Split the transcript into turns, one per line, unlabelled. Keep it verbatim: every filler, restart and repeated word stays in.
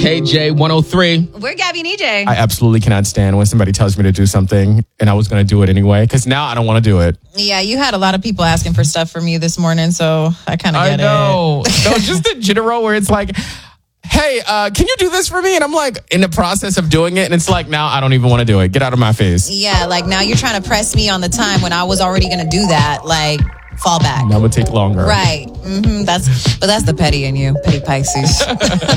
K J one oh three.
We're Gabby and E J.
I absolutely cannot stand when somebody tells me to do something and I was going to do it anyway, because now I don't want to do it.
Yeah, you had a lot of people asking for stuff from you this morning, so I kind of get
I know.
it.
No, just in general where it's like, hey, uh, can you do this for me? And I'm like in the process of doing it. And it's like, now I don't even want to do it. Get out of my face.
Yeah, like now you're trying to press me on the time when I was already going to do that. Like, fall back.
That would take longer.
Right. Mm-hmm. That's, but that's the petty in you, petty Pisces.